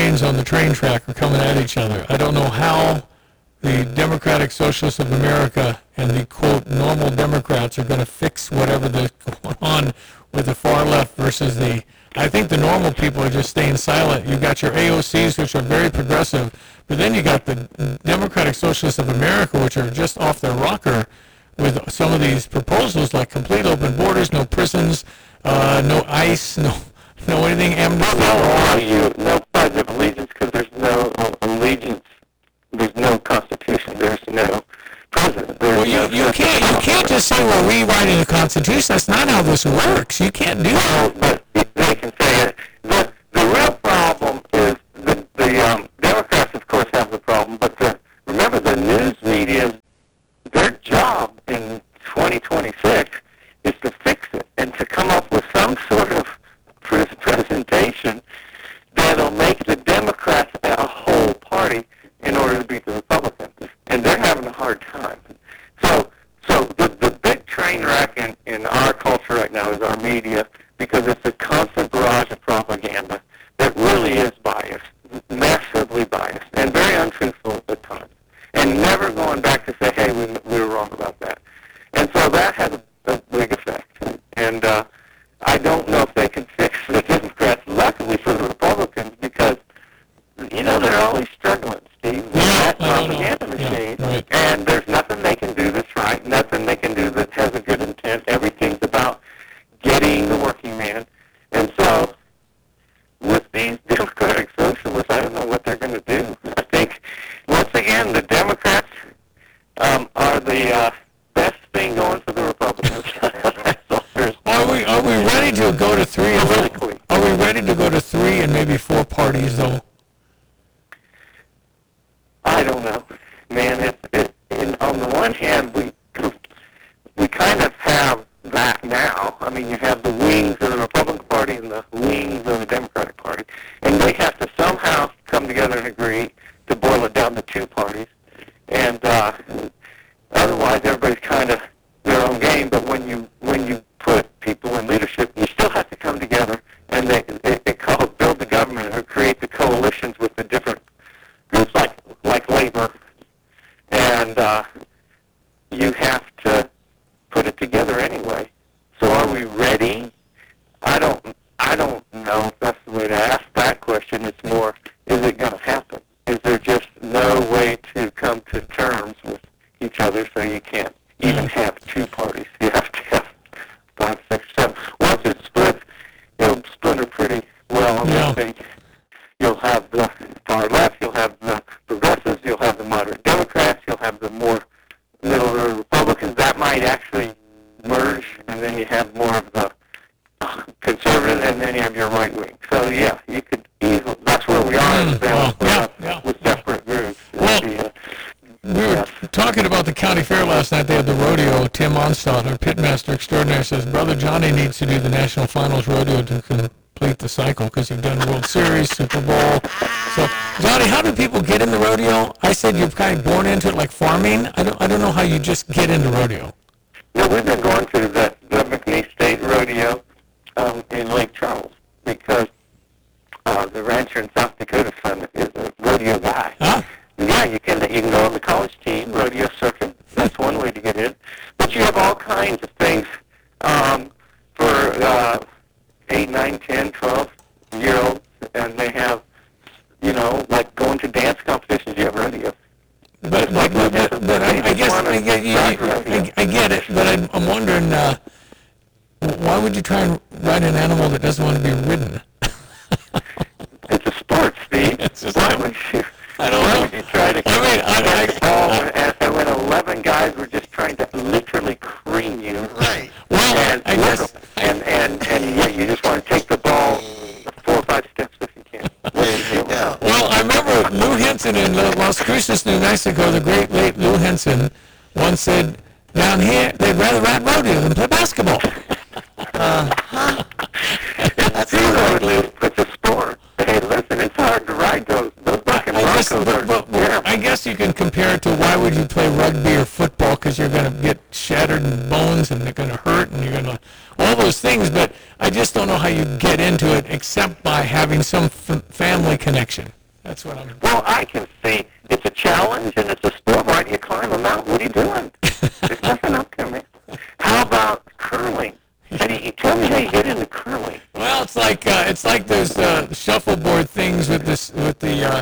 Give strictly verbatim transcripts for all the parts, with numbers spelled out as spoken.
trains on the train track are coming at each other. I don't know how the Democratic Socialists of America and the, quote, normal Democrats are going to fix whatever is going on with the far left versus the, I think the normal people are just staying silent. You've got your A O Cs, which are very progressive, but then you got the Democratic Socialists of America, which are just off their rocker with some of these proposals like complete open borders, no prisons, uh, no ICE, no no anything, amnesty. No, no, you, no pledge of allegiance because there's no uh, allegiance. There's no constitution. There's no president. There's well, you, no you can't you can't just say we're rewriting the Constitution. That's not how this works. You can't do that. Well, but they can say it. The, the real problem is the, the um, Democrats, of course, have the problem. But the, remember, the news media, their job in twenty twenty-six is to fix it and to come up with some sort of presentation that'll make the Democrats a whole party in order to beat the Republicans. And they're having a hard time. So so the, the big train wreck in, in our culture right now is our media, because it's a constant barrage of propaganda that really is biased, massively biased, and very untruthful at times. And never going back to say, hey, we, we were wrong about that. And so that has a, a big effect. And uh, I don't know if they can fix the Democrats, luckily for the Republicans, because, you know, they're always struggling, Steve, with that propaganda machine. Yeah, right. And there's nothing they can do that's right, nothing they can do that has a good intent. Everything's about getting the working man. And so with these Democratic Socialists, I don't know what they're going to do. I think, once again, the Democrats um, are the uh, best thing going for the Republicans. Are we are we ready to go to three? Politically. Are we ready to go to three and maybe four parties though? I don't know, man. It, it, in, on the one hand, we we kind of have that now. I mean, you have the wings of the Republican Party and the wings of the Democratic Party, and they have to somehow come together and agree to boil it down to two parties. And uh, otherwise, everybody's kind of their own game. But when you when you put people in leadership, you still have to come together, and they they, they call it build the government or create the coalitions with the different groups like like labor, and uh, you have to put it together anyway. So are we ready? I don't I don't know if that's the way to ask that question. It's more, is it going to happen? Is there just no way to come to terms with each other so you can't even have two parties? You have to have five, six, seven. Once it splits, it'll splinter pretty well. Yeah. I think you'll have the far left, you'll have the progressives, you'll have the moderate Democrats, you'll have the more middle Republicans. That might actually merge, and then you have more of the conservative, and then you have your right wing. So yeah, you could easily. That's where we are Mm, well, well, yeah, yeah. with separate groups. Well, the, uh, We were yes. talking about the county fair last night. They had the rodeo. Tim Onstad, our pitmaster extraordinaire, says Brother Johnny needs to do the National Finals rodeo to complete the cycle because he's done World Series, Super Bowl. So, Johnny, how do people get in the rodeo? I said you're kind of born into it like farming. I don't, I don't know how you just get into rodeo. No, we've been going to the, the McNeese State Rodeo um, in Lake Charles because uh, the rancher in South Dakota son is a rodeo guy. Huh? Yeah, you can you can go on the college team, rodeo circuit. That's one way to get in. But you have all kinds of things um, for uh, eight, nine, ten, twelve-year-olds, and they have, you know, like going to dance competitions, you have rodeo. But, but, but, but, but I, I guess I get, you, I, I get it, but I'm, I'm wondering, uh, why would you try and ride an animal that doesn't want to be ridden? It's a sport, Steve. It's just why like, would you? I don't why know. would you try to? I mean, I, I, ball and, and when eleven guys were just trying to literally cream you, Right. well, and I guess, and and and yeah, you just want to take the ball four or five steps if you can. Yeah. well, I remember Lou Henson in Las Cruces, New Mexico, the great late Lou Henson, once said, down here, they'd rather ride rodeo than play basketball. Uh-huh. That's See, though, exactly. it's, it's a sport. Hey, listen, it's hard to ride those those bucking I guess, Broncos. but, are but, but terrible. I guess guess you can compare it to why would you play rugby or football, because you're going to get shattered bones and they're going to hurt and you're going to, all those things, but I just don't know how you get into it except by having some f- family connection. That's what I'm... Well, I can see it's a challenge and it's a sport. Why do you climb a mountain? What are you doing? There's nothing up there, man. How about curling? How do you, tell me how you get into curling. Well, it's like uh, it's like those uh, shuffleboard things with this with the uh,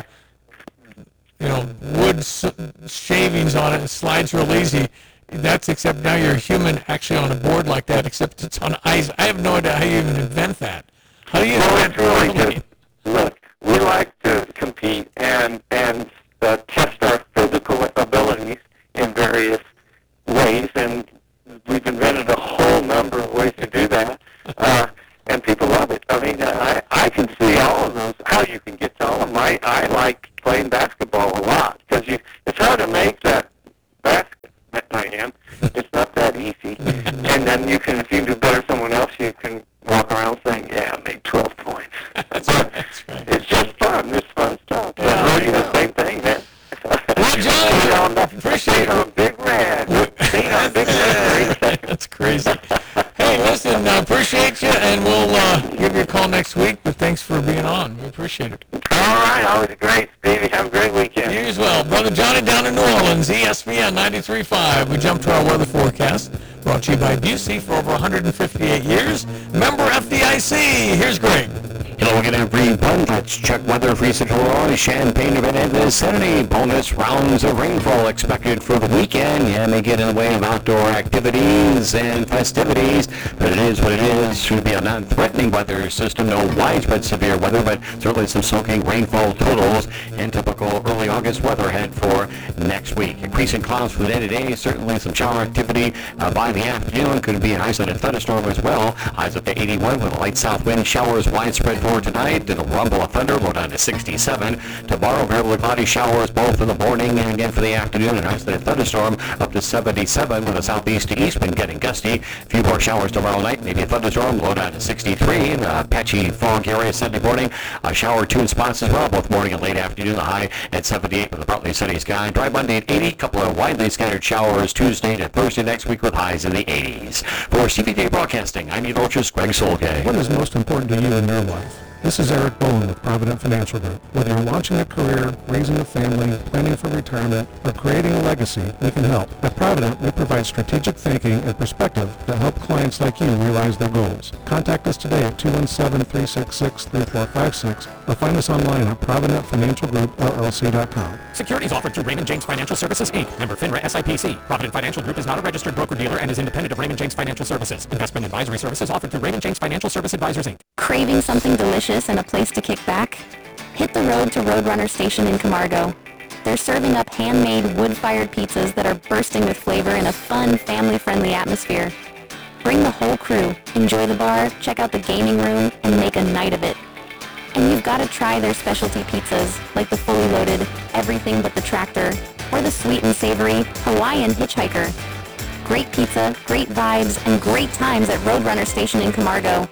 you know wood s- shavings on it. It slides real easy. That's except now you're a human actually on a board like that, except it's on ice. I have no idea how you even invent that. How do you Well, invent it's really curling? just, look, we like to compete and, and uh, test our physical abilities in various ways, and we've invented a whole number of ways to do that, uh, and people love it. I mean, I, I can see all of those, how you can get to all of them. I, I like playing basketball a lot, because you, it's hard to make that basket, I am. It's not that easy. And then you can, if you do better than someone else, you can walk around saying, yeah, I made twelve points. That's But right. That's right. it's just fun. It's fun stuff. Yeah, Yeah, really I the same thing, man. Well, John, appreciate it. on Big Red. Stay on Big Red. That's crazy. Hey, listen, uh, appreciate you, and we'll uh, give you a call next week, but thanks for being on. We appreciate it. All right. Always great, Stevie. Have a great weekend. You as well. Brother Johnny down in New Orleans, E S P N ninety-three point five. We jump to our weather forecast, brought to you by Busey for over one hundred fifty-eight years. Member F D I C. Here's Greg. Hello again, everyone. Let's check weather for Eastern Illinois, Champaign, and in the vicinity. Bonus rounds of rainfall expected for the weekend. Yeah, may get in the way of outdoor activities and festivities, but it is what it is. Should be a non-threatening weather system. No widespread severe weather, but certainly some soaking rainfall totals and typical early August weather ahead for next week. Increasing clouds for the day today. Certainly some shower activity uh, by the afternoon. Could be an isolated thunderstorm as well. Highs up to eighty-one with a light south wind. Showers widespread for tonight, and a rumble of thunder, low down to sixty-seven. Tomorrow, variably cloudy showers both in the morning and again for the afternoon. An isolated thunderstorm up to seventy-seven with a southeast to east wind getting gusty. A few more showers tomorrow night, maybe a thunderstorm, low down to sixty-three. And a patchy fog area Sunday morning. A shower or two in spots as well, both morning and late afternoon. The high at seventy-eight with a partly sunny sky. Dry Monday at eighty. Couple of widely scattered showers Tuesday to Thursday next week with highs in the eighties. For C B J Broadcasting, I'm meteorologist Greg Solke. What is most important to you in your life? This is Eric Bowen with Provident Financial Group. Whether you're launching a career, raising a family, planning for retirement, or creating a legacy, we can help. At Provident, we provide strategic thinking and perspective that help clients like you realize their goals. Contact us today at two one seven, three six six, three four five six or find us online at provident financial group L L C dot com. Securities offered through Raymond James Financial Services, Incorporated. Member FINRA S I P C. Provident Financial Group is not a registered broker-dealer and is independent of Raymond James Financial Services. Investment advisory services offered through Raymond James Financial Service Advisors, Incorporated. Craving something delicious and a place to kick back? Hit the road to Roadrunner Station in Camargo. They're serving up handmade wood-fired pizzas that are bursting with flavor in a fun, family-friendly atmosphere. Bring the whole crew, enjoy the bar, check out the gaming room, and make a night of it. And you've got to try their specialty pizzas, like the fully loaded, everything but the tractor, or the sweet and savory Hawaiian hitchhiker. Great pizza, great vibes, and great times at Roadrunner Station in Camargo.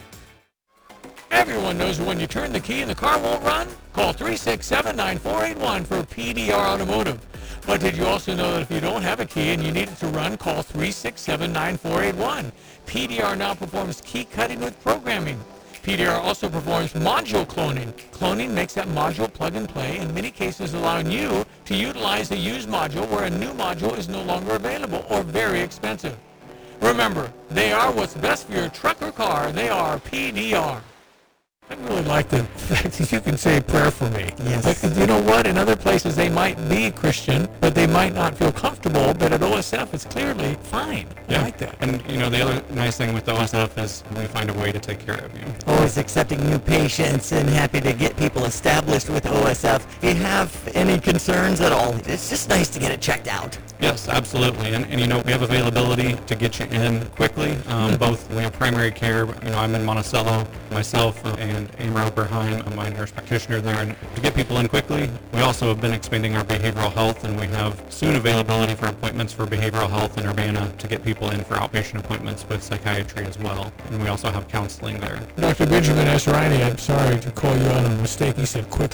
Everyone knows when you turn the key and the car won't run? Call three six seven, nine four eight one for P D R Automotive. But did you also know that if you don't have a key and you need it to run, call three six seven, nine four eight one. P D R now performs key cutting with programming. P D R also performs module cloning. Cloning makes that module plug and play, in many cases allowing you to utilize the used module where a new module is no longer available or very expensive. Remember, they are what's best for your truck or car. They are P D R. I really like the fact that you can say a prayer for me. Yes. Like, you know what? In other places, they might be Christian, but they might not feel comfortable. But at O S F, it's clearly fine. I like that. And, you know, the other nice thing with O S F is we find a way to take care of you. Always accepting new patients and happy to get people established with O S F. If you have any concerns at all, it's just nice to get it checked out. Yes, absolutely. And, and you know, we have availability to get you in quickly. Um, both, we have primary care. You know, I'm in Monticello myself, and Amber Oberheim, my nurse practitioner there. And to get people in quickly, we also have been expanding our behavioral health, and we have soon availability for appointments for behavioral health in Urbana to get people in for outpatient appointments with psychiatry as well. And we also have counseling there. Doctor Benjamin S. Riney, I'm sorry to call you out on a mistake. He said quickly twice.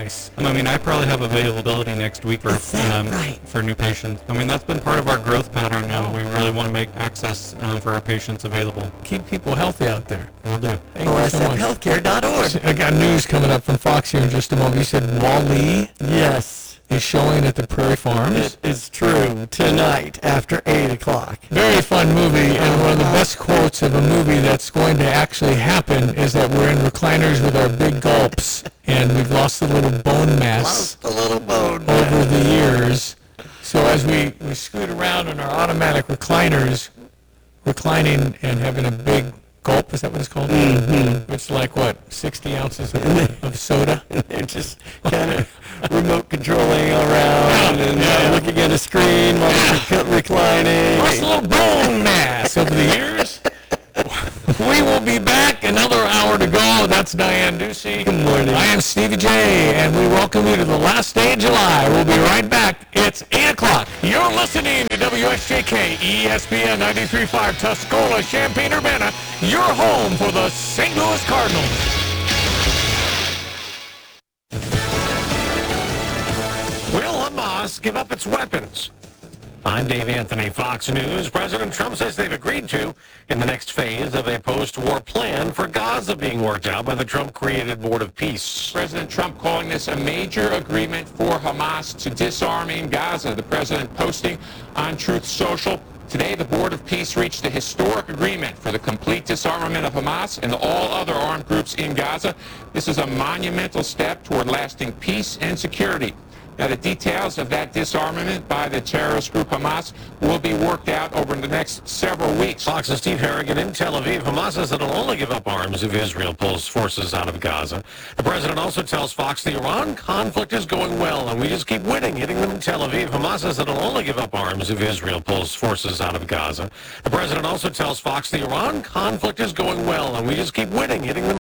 Nice. I mean, I probably have availability next week for, Is that um, right? for new patients. I mean, that's been part of our growth pattern now. We really want to make access uh, for our patients available. Keep people healthy out there. Will do. Thank you so O S F much. healthcare dot org. I got news coming up from Fox here in just a moment. You said Wall-E Yes, is showing at the Prairie Farms. it is true. Tonight after eight o'clock. Very fun movie, and one of the best quotes of a movie that's going to actually happen is that we're in recliners with our big gulps, and we've lost a little bone mass A little bone. over the years. So as we, we scoot around in our automatic recliners, reclining and having a big gulp, is that what it's called? Mm-hmm. It's like, what, sixty ounces of, of soda? They're just kind of remote controlling around and Yeah. uh, looking at a screen while they're rec- reclining. Lost a little bone mass over the years. We will be back. Another hour to go. That's Diane Ducey. Good morning. I am Stevie J, and we welcome you to the last day of July. We'll be right back. It's eight o'clock. You're listening to W S J K, E S P N ninety-three point five, Tuscola, Champaign-Urbana, your home for the Saint Louis Cardinals. Will Hamas give up its weapons? I'm Dave Anthony, Fox News. President Trump says they've agreed to in the next phase of a post-war plan for Gaza being worked out by the Trump-created Board of Peace. President Trump calling this a major agreement for Hamas to disarm in Gaza. The president posting on Truth Social. Today, the Board of Peace reached a historic agreement for the complete disarmament of Hamas and all other armed groups in Gaza. This is a monumental step toward lasting peace and security. Now, the details of that disarmament by the terrorist group Hamas will be worked out over the next several weeks. Fox's Steve Harrigan in Tel Aviv. Hamas says it'll only give up arms if Israel pulls forces out of Gaza. The president also tells Fox the Iran conflict is going well, and we just keep winning, hitting them in Tel Aviv. Hamas says it'll only give up arms if Israel pulls forces out of Gaza. The president also tells Fox the Iran conflict is going well, and we just keep winning, hitting them